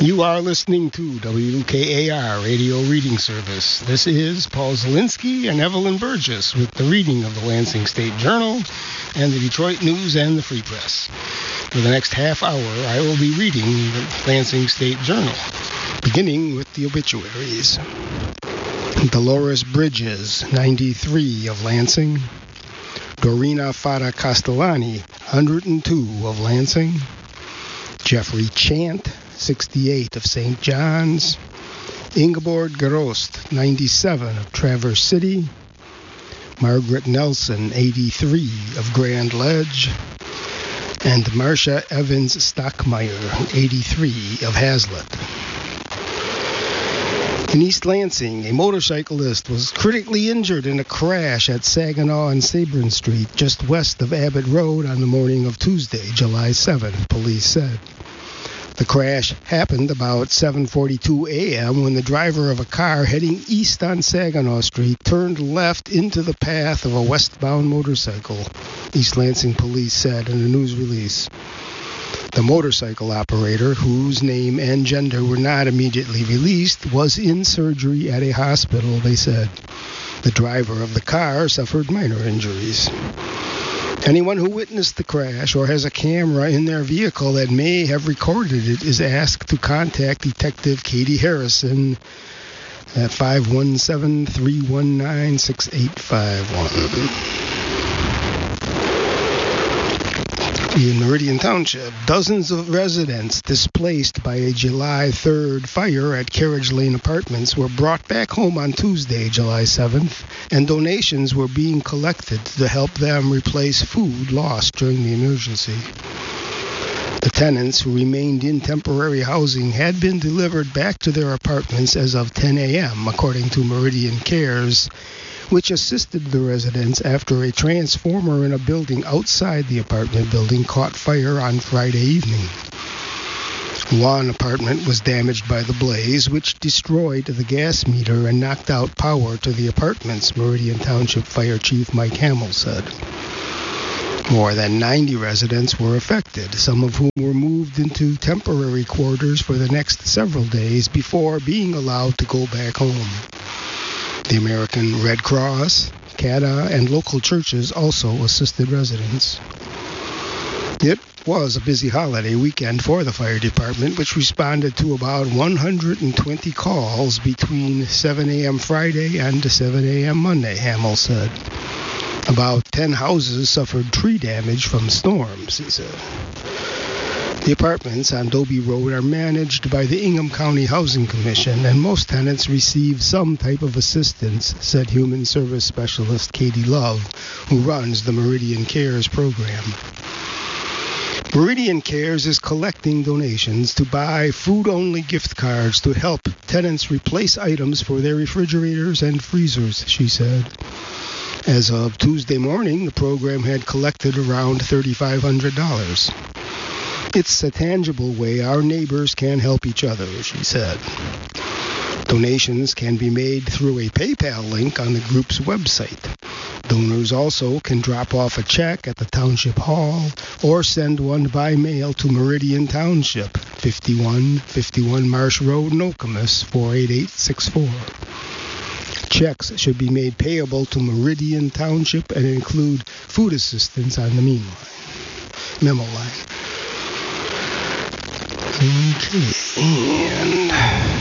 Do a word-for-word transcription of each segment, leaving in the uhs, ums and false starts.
You are listening to W K A R Radio Reading Service. This is Paul Zielinski and Evelyn Burgess with the reading of the Lansing State Journal and the Detroit News and the Free Press. For the next half hour, I will be reading the Lansing State Journal, beginning with the obituaries. Dolores Bridges, ninety-three, of Lansing. Dorina Fara Castellani, one hundred two, of Lansing. Jeffrey Chant, sixty-eight, of Saint John's. Ingeborg Gerost, ninety-seven, of Traverse City. Margaret Nelson, eighty-three, of Grand Ledge. And Marcia Evans Stockmeyer, eighty-three, of Hazlitt. In East Lansing, a motorcyclist was critically injured in a crash at Saginaw and Sabrin Street, just west of Abbott Road, on the morning of Tuesday, July seventh, police said. The crash happened about seven forty-two a.m. when the driver of a car heading east on Saginaw Street turned left into the path of a westbound motorcycle, East Lansing police said in a news release. The motorcycle operator, whose name and gender were not immediately released, was in surgery at a hospital, they said. The driver of the car suffered minor injuries. Anyone who witnessed the crash or has a camera in their vehicle that may have recorded it is asked to contact Detective Katie Harrison at five one seven, three one nine, six eight five one. In Meridian Township, dozens of residents displaced by a July third fire at Carriage Lane Apartments were brought back home on Tuesday, July seventh, and donations were being collected to help them replace food lost during the emergency. The tenants who remained in temporary housing had been delivered back to their apartments as of ten a.m., according to Meridian Cares, which assisted the residents after a transformer in a building outside the apartment building caught fire on Friday evening. One apartment was damaged by the blaze, which destroyed the gas meter and knocked out power to the apartments, Meridian Township Fire Chief Mike Hamill said. More than ninety residents were affected, some of whom were moved into temporary quarters for the next several days before being allowed to go back home. The American Red Cross, C A D A, and local churches also assisted residents. It was a busy holiday weekend for the fire department, which responded to about one hundred twenty calls between seven a.m. Friday and seven a.m. Monday, Hamill said. About ten houses suffered tree damage from storms, he said. The apartments on Dobie Road are managed by the Ingham County Housing Commission, and most tenants receive some type of assistance, said Human Service Specialist Katie Love, who runs the Meridian Cares program. Meridian Cares is collecting donations to buy food-only gift cards to help tenants replace items for their refrigerators and freezers, she said. As of Tuesday morning, the program had collected around three thousand five hundred dollars. It's a tangible way our neighbors can help each other, she said. Donations can be made through a PayPal link on the group's website. Donors also can drop off a check at the Township Hall or send one by mail to Meridian Township, fifty-one fifty-one Marsh Road, Nokomis, four eight eight six four. Checks should be made payable to Meridian Township and include food assistance on the memo line. Memo line. Okay, and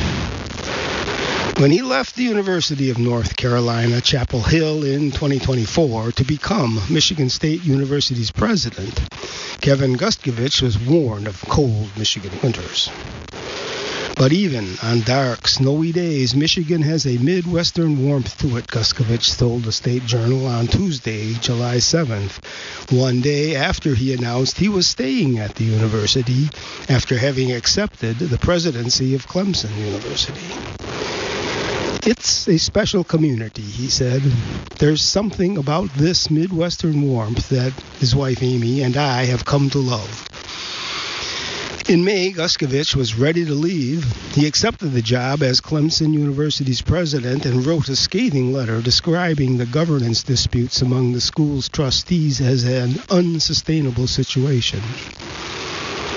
when he left the University of North Carolina, Chapel Hill, in twenty twenty-four to become Michigan State University's president, Kevin Guskovich was warned of cold Michigan winters. But even on dark, snowy days, Michigan has a Midwestern warmth to it, Guskovich told the State Journal on Tuesday, July seventh, one day after he announced he was staying at the university after having accepted the presidency of Clemson University. It's a special community, he said. There's something about this Midwestern warmth that his wife Amy and I have come to love. In May, Guskovich was ready to leave. He accepted the job as Clemson University's president and wrote a scathing letter describing the governance disputes among the school's trustees as an unsustainable situation.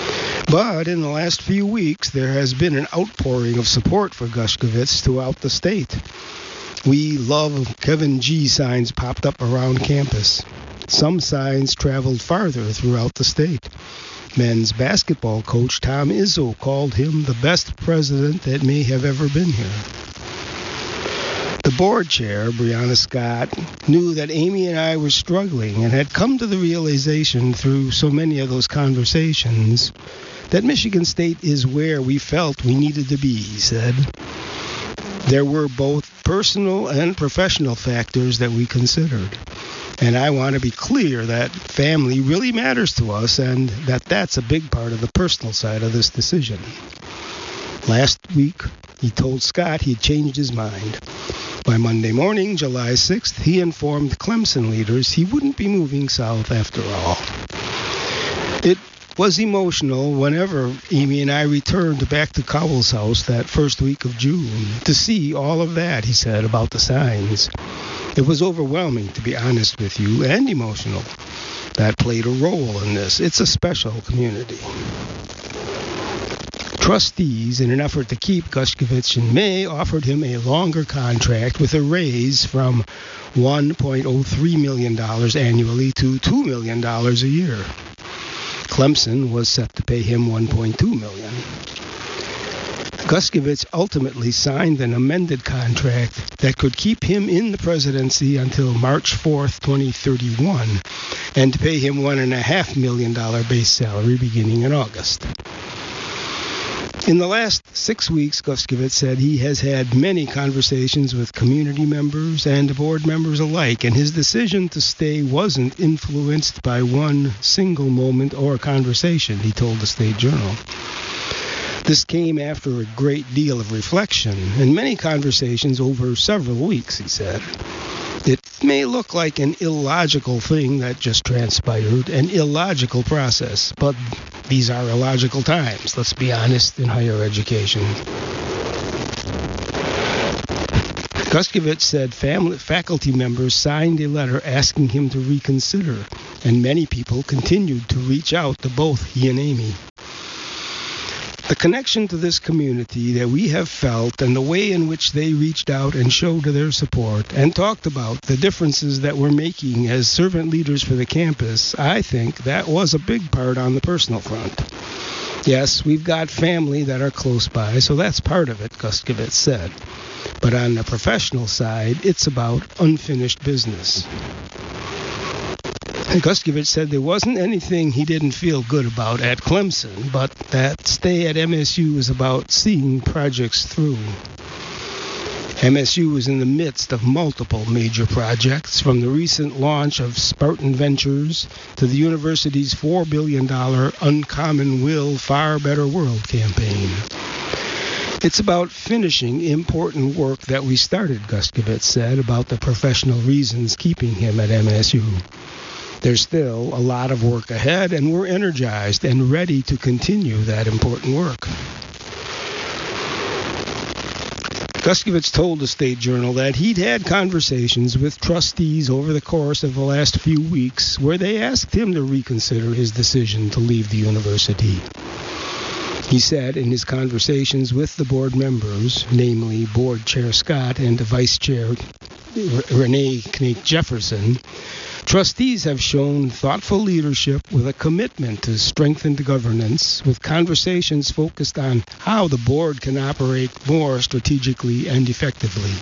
But in the last few weeks, there has been an outpouring of support for Gushkovich throughout the state. "We love Kevin G" signs popped up around campus. Some signs traveled farther throughout the state. Men's basketball coach Tom Izzo called him the best president that may have ever been here. The board chair, Brianna Scott, knew that Amy and I were struggling and had come to the realization through so many of those conversations that Michigan State is where we felt we needed to be, he said. There were both personal and professional factors that we considered. And I want to be clear that family really matters to us and that that's a big part of the personal side of this decision. Last week, he told Scott he'd changed his mind. By Monday morning, July sixth, he informed Clemson leaders he wouldn't be moving south after all. It was emotional whenever Amy and I returned back to Cowell's house that first week of June to see all of that, he said, about the signs. It was overwhelming, to be honest with you, and emotional. That played a role in this. It's a special community. Trustees, in an effort to keep Gushkovich in May, offered him a longer contract with a raise from one point oh three million dollars annually to two million dollars a year. Clemson was set to pay him one point two million dollars. Gushkovich ultimately signed an amended contract that could keep him in the presidency until March fourth, twenty thirty-one, and to pay him one point five million dollars base salary beginning in August. In the last six weeks, Gushkovich said he has had many conversations with community members and board members alike, and his decision to stay wasn't influenced by one single moment or conversation, he told the State Journal. This came after a great deal of reflection and many conversations over several weeks, he said. It may look like an illogical thing that just transpired, an illogical process, but these are illogical times, let's be honest, in higher education. Gushkovich said family, faculty members signed a letter asking him to reconsider, and many people continued to reach out to both he and Amy. The connection to this community that we have felt and the way in which they reached out and showed their support and talked about the differences that we're making as servant leaders for the campus, I think that was a big part on the personal front. Yes, we've got family that are close by, so that's part of it, Gushkovich said. But on the professional side, it's about unfinished business. Gushkovich said there wasn't anything he didn't feel good about at Clemson, but that stay at M S U was about seeing projects through. M S U is in the midst of multiple major projects, from the recent launch of Spartan Ventures to the university's four billion dollars Uncommon Will, Far Better World campaign. It's about finishing important work that we started, Gushkovich said, about the professional reasons keeping him at M S U. There's still a lot of work ahead, and we're energized and ready to continue that important work. Gushkovich told the State Journal that he'd had conversations with trustees over the course of the last few weeks where they asked him to reconsider his decision to leave the university. He said in his conversations with the board members, namely Board Chair Scott and Vice Chair Renee Knake Jefferson, trustees have shown thoughtful leadership with a commitment to strengthened governance, with conversations focused on how the board can operate more strategically and effectively.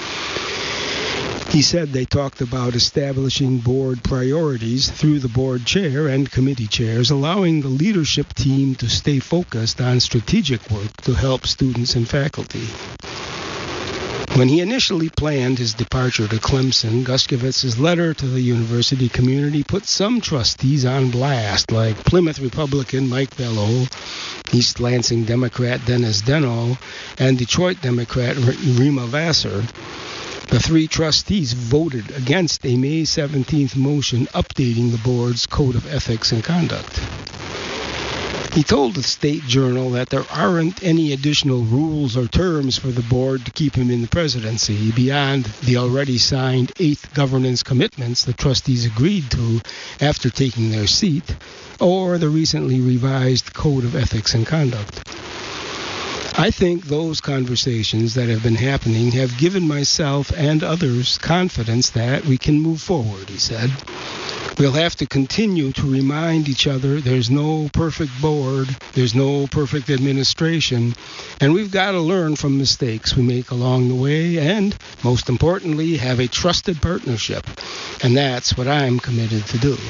He said they talked about establishing board priorities through the board chair and committee chairs, allowing the leadership team to stay focused on strategic work to help students and faculty. When he initially planned his departure to Clemson, Gushkovich's letter to the university community put some trustees on blast, like Plymouth Republican Mike Bello, East Lansing Democrat Dennis Deno, and Detroit Democrat Rima Vassar. The three trustees voted against a May seventeenth motion updating the board's Code of Ethics and Conduct. He told the State Journal that there aren't any additional rules or terms for the board to keep him in the presidency beyond the already signed eighth governance commitments the trustees agreed to after taking their seat, or the recently revised Code of Ethics and Conduct. I think those conversations that have been happening have given myself and others confidence that we can move forward, he said. We'll have to continue to remind each other there's no perfect board, there's no perfect administration, and we've got to learn from mistakes we make along the way and, most importantly, have a trusted partnership. And that's what I'm committed to do.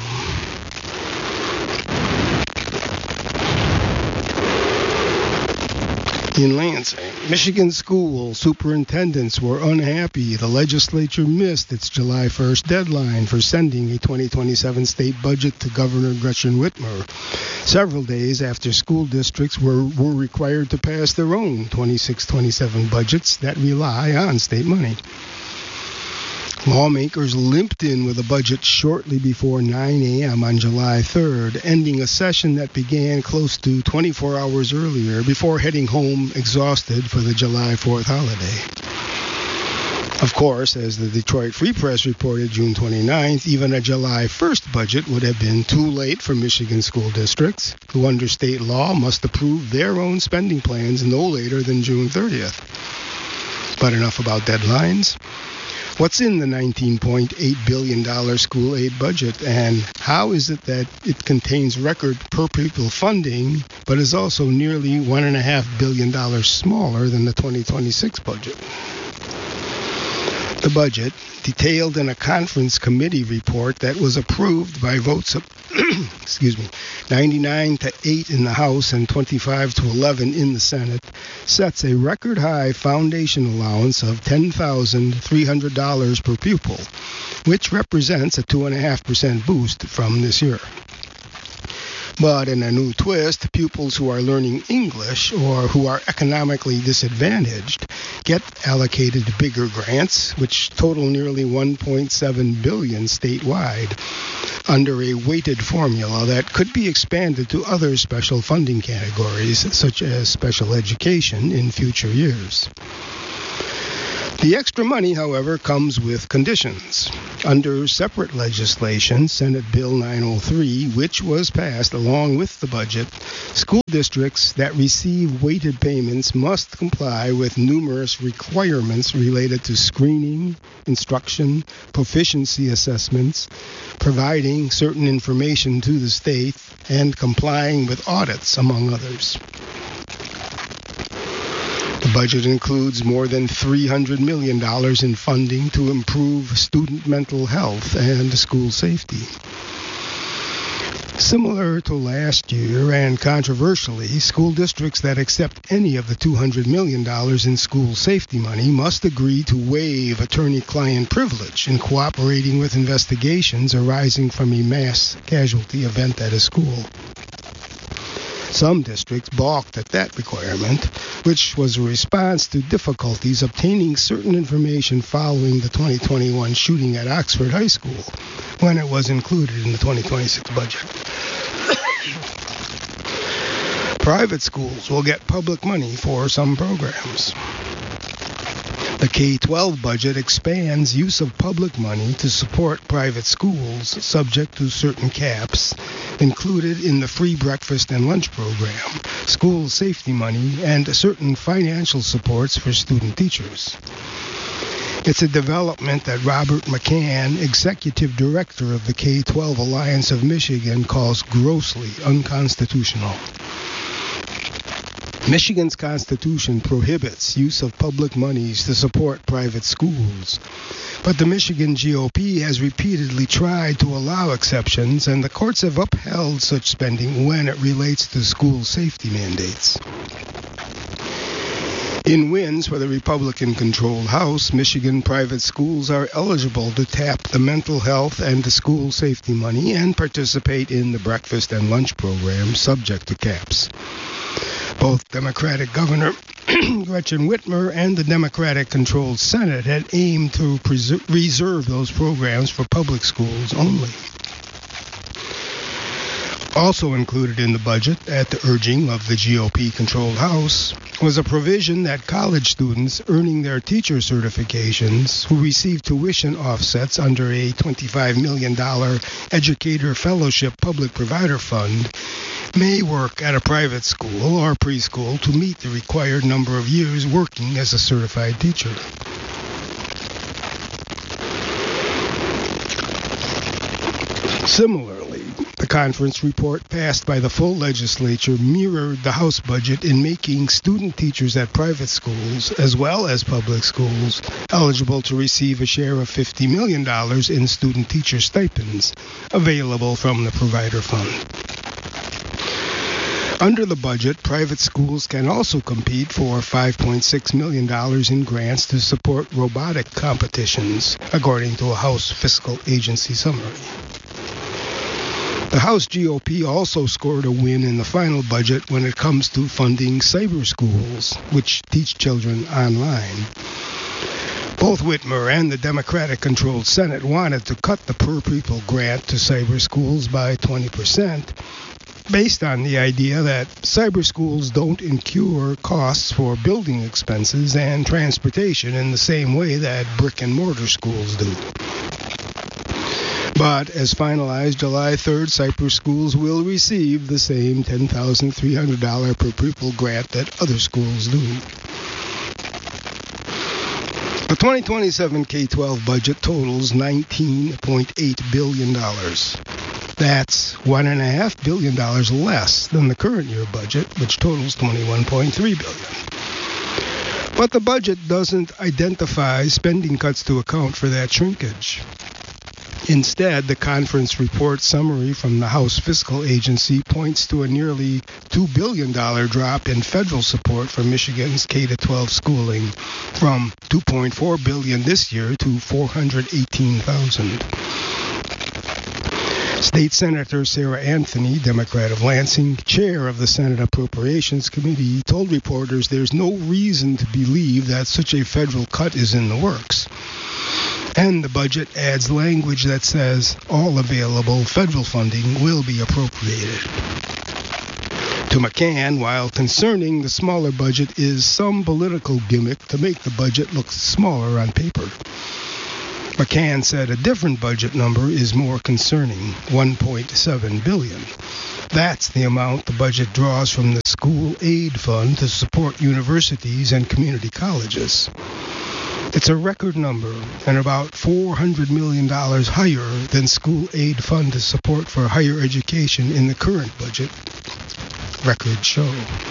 In Lansing, Michigan school superintendents were unhappy the legislature missed its July first deadline for sending a twenty twenty-seven state budget to Governor Gretchen Whitmer, several days after school districts were, were required to pass their own twenty-six twenty-seven budgets that rely on state money. Lawmakers limped in with a budget shortly before nine a.m. on July third, ending a session that began close to twenty-four hours earlier before heading home exhausted for the July fourth holiday. Of course, as the Detroit Free Press reported June twenty-ninth, even a July first budget would have been too late for Michigan school districts, who under state law must approve their own spending plans no later than June thirtieth. But enough about deadlines. What's in the nineteen point eight billion dollars school aid budget, and how is it that it contains record per-pupil funding, but is also nearly one point five billion dollars smaller than the twenty twenty-six budget? The budget, detailed in a conference committee report that was approved by votes of excuse me, ninety-nine to eight in the House and twenty-five to eleven in the Senate, sets a record high foundation allowance of ten thousand three hundred dollars per pupil, which represents a two point five percent boost from this year. But in a new twist, pupils who are learning English or who are economically disadvantaged get allocated bigger grants, which total nearly one point seven billion dollars statewide, under a weighted formula that could be expanded to other special funding categories, such as special education, in future years. The extra money, however, comes with conditions. Under separate legislation, Senate Bill nine oh three, which was passed along with the budget, school districts that receive weighted payments must comply with numerous requirements related to screening, instruction, proficiency assessments, providing certain information to the state, and complying with audits, among others. The budget includes more than three hundred million dollars in funding to improve student mental health and school safety. Similar to last year, and controversially, school districts that accept any of the two hundred million dollars in school safety money must agree to waive attorney-client privilege in cooperating with investigations arising from a mass casualty event at a school. Some districts balked at that requirement, which was a response to difficulties obtaining certain information following the twenty twenty-one shooting at Oxford High School, when it was included in the twenty twenty-six budget. Private schools will get public money for some programs. The K twelve budget expands use of public money to support private schools subject to certain caps included in the free breakfast and lunch program, school safety money, and certain financial supports for student teachers. It's a development that Robert McCann, Executive Director of the K twelve Alliance of Michigan, calls grossly unconstitutional. Michigan's Constitution prohibits use of public monies to support private schools, but the Michigan G O P has repeatedly tried to allow exceptions, and the courts have upheld such spending when it relates to school safety mandates. In wins for the Republican-controlled House, Michigan private schools are eligible to tap the mental health and the school safety money and participate in the breakfast and lunch program subject to caps. Both Democratic Governor Gretchen Whitmer and the Democratic-controlled Senate had aimed to preser- reserve those programs for public schools only. Also included in the budget, at the urging of the G O P-controlled House, was a provision that college students earning their teacher certifications who receive tuition offsets under a twenty-five million dollars Educator Fellowship Public Provider Fund may work at a private school or preschool to meet the required number of years working as a certified teacher. Similarly, the conference report passed by the full legislature mirrored the House budget in making student teachers at private schools, as well as public schools, eligible to receive a share of fifty million dollars in student teacher stipends available from the Provider Fund. Under the budget, private schools can also compete for five point six million dollars in grants to support robotic competitions, according to a House Fiscal Agency summary. The House G O P also scored a win in the final budget when it comes to funding cyber schools, which teach children online. Both Whitmer and the Democratic-controlled Senate wanted to cut the per-pupil grant to cyber schools by twenty percent, based on the idea that cyber schools don't incur costs for building expenses and transportation in the same way that brick-and-mortar schools do. But as finalized July third, cyber schools will receive the same ten thousand three hundred dollars per pupil grant that other schools do. The twenty twenty-seven K twelve budget totals nineteen point eight billion dollars. That's one point five billion dollars less than the current year budget, which totals twenty-one point three billion dollars. But the budget doesn't identify spending cuts to account for that shrinkage. Instead, the conference report summary from the House Fiscal Agency points to a nearly two billion dollars drop in federal support for Michigan's K twelve schooling, from two point four billion dollars this year to four hundred eighteen thousand dollars. State Senator Sarah Anthony, Democrat of Lansing, chair of the Senate Appropriations Committee, told reporters there's no reason to believe that such a federal cut is in the works. And the budget adds language that says all available federal funding will be appropriated. To McCann, while concerning the smaller budget is some political gimmick to make the budget look smaller on paper. McCann said a different budget number is more concerning, one point seven billion dollars. That's the amount the budget draws from the school aid fund to support universities and community colleges. It's a record number and about four hundred million dollars higher than school aid fund support for higher education in the current budget, records show.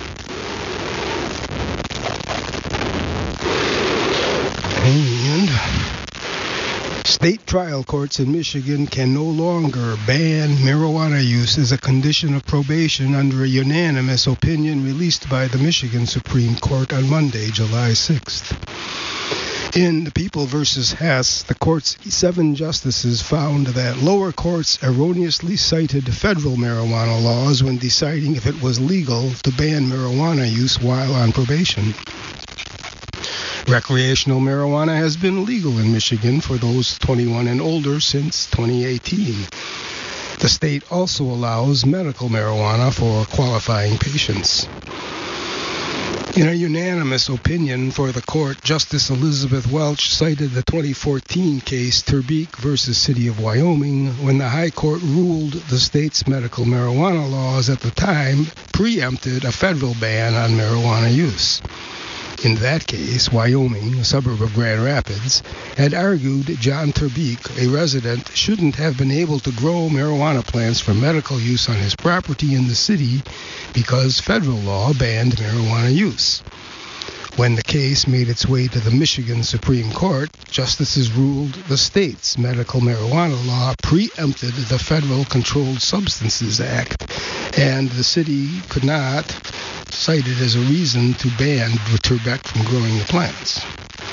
And state trial courts in Michigan can no longer ban marijuana use as a condition of probation under a unanimous opinion released by the Michigan Supreme Court on Monday, July sixth. In the People v. Hess, the court's seven justices found that lower courts erroneously cited federal marijuana laws when deciding if it was legal to ban marijuana use while on probation. Recreational marijuana has been legal in Michigan for those twenty-one and older since twenty eighteen. The state also allows medical marijuana for qualifying patients. In a unanimous opinion for the court, Justice Elizabeth Welch cited the twenty fourteen case Terbeek v. City of Wyoming when the High Court ruled the state's medical marijuana laws at the time preempted a federal ban on marijuana use. In that case, Wyoming, a suburb of Grand Rapids, had argued John Terbeek, a resident, shouldn't have been able to grow marijuana plants for medical use on his property in the city because federal law banned marijuana use. When the case made its way to the Michigan Supreme Court, justices ruled the state's medical marijuana law preempted the Federal Controlled Substances Act, and the city could not cite it as a reason to ban Terbeek from growing the plants.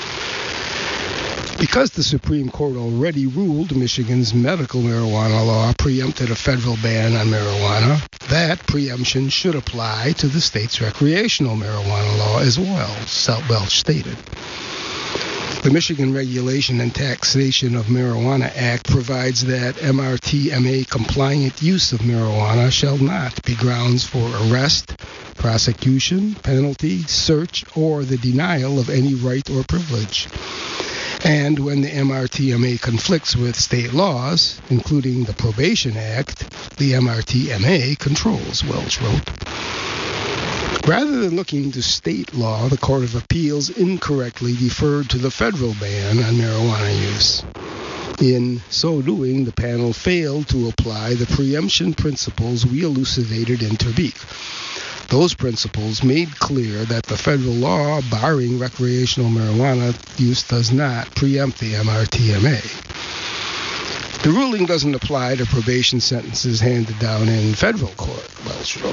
Because the Supreme Court already ruled Michigan's medical marijuana law preempted a federal ban on marijuana, that preemption should apply to the state's recreational marijuana law as well, Welch stated. The Michigan Regulation and Taxation of Marijuana Act provides that M R T M A-compliant use of marijuana shall not be grounds for arrest, prosecution, penalty, search, or the denial of any right or privilege. And when the M R T M A conflicts with state laws, including the Probation Act, the M R T M A controls, Welch wrote. Rather than looking to state law, the Court of Appeals incorrectly deferred to the federal ban on marijuana use. In so doing, the panel failed to apply the preemption principles we elucidated in Terbeek. Those principles made clear that the federal law barring recreational marijuana use does not preempt the M R T M A. The ruling doesn't apply to probation sentences handed down in federal court, Welch wrote.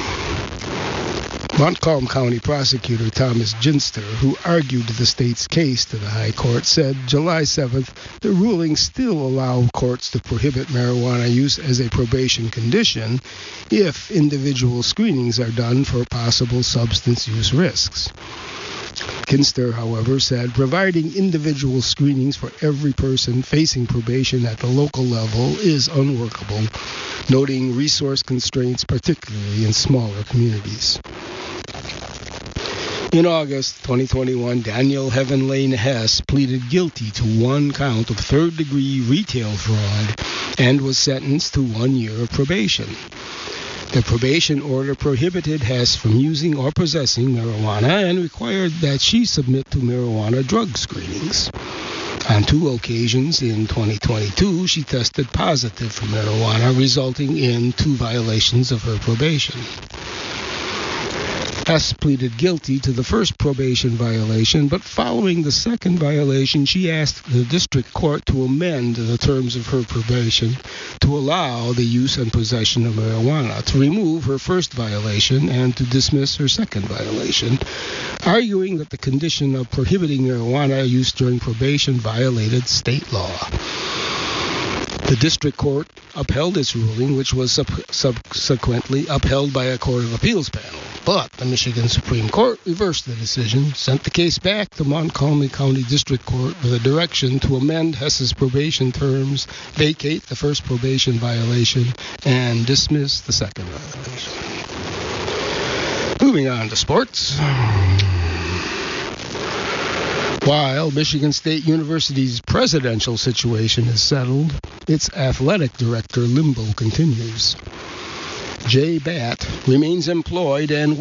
Montcalm County Prosecutor Thomas Ginster, who argued the state's case to the High Court, said July seventh the ruling still allowed courts to prohibit marijuana use as a probation condition if individual screenings are done for possible substance use risks. Ginster, however, said providing individual screenings for every person facing probation at the local level is unworkable, noting resource constraints, particularly in smaller communities. In August twenty twenty-one, Daniel Heaven Lane Hess pleaded guilty to one count of third-degree retail fraud and was sentenced to one year of probation. The probation order prohibited Hess from using or possessing marijuana and required that she submit to marijuana drug screenings. On two occasions in twenty twenty-two, she tested positive for marijuana, resulting in two violations of her probation. Hess pleaded guilty to the first probation violation, but following the second violation, she asked the district court to amend the terms of her probation to allow the use and possession of marijuana, to remove her first violation, and to dismiss her second violation, arguing that the condition of prohibiting marijuana use during probation violated state law. The district court upheld its ruling, which was sub- subsequently upheld by a Court of Appeals panel. But the Michigan Supreme Court reversed the decision, sent the case back to Montgomery County District Court with a direction to amend Hess's probation terms, vacate the first probation violation, and dismiss the second violation. Moving on to sports. While Michigan State University's presidential situation is settled, its athletic director limbo continues. Jay Batt remains employed and